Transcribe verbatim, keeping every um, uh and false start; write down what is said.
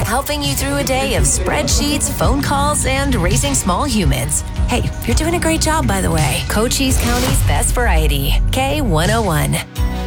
helping you through a day of spreadsheets, phone calls, and raising small humans. Hey, you're doing a great job, by the way. Cochise County's best variety, K one oh one.